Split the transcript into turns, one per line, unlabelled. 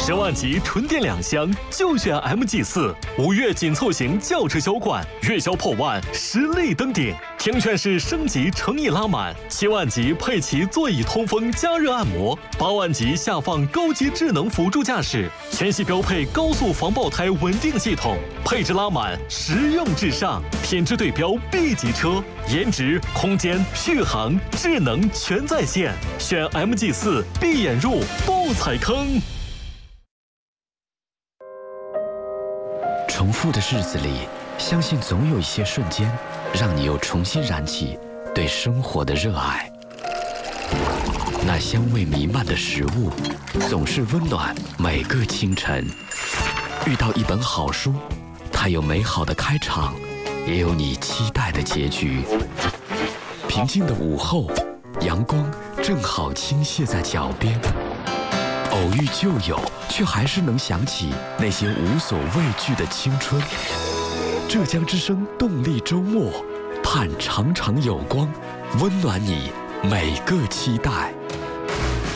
10万级纯电2厢就选 MG4，5月紧凑型轿车销冠，月销破万，实力登顶。听劝式升级诚意拉满，7万级配齐座椅通风加热按摩，8万级下放高级智能辅助驾驶，全系标配高速防爆胎稳定系统，配置拉满，实用至上，品质对标 B 级车，颜值、空间、续航、智能全在线，选 MG4，闭眼入，不踩坑。
重复的日子里，相信总有一些瞬间，让你又重新燃起对生活的热爱。那香味弥漫的食物，总是温暖每个清晨。遇到一本好书，它有美好的开场，也有你期待的结局。平静的午后，阳光正好倾泻在脚边。偶遇旧友，却还是能想起那些无所畏惧的青春。浙江之声动力周末，盼常常有光，温暖你每个期待。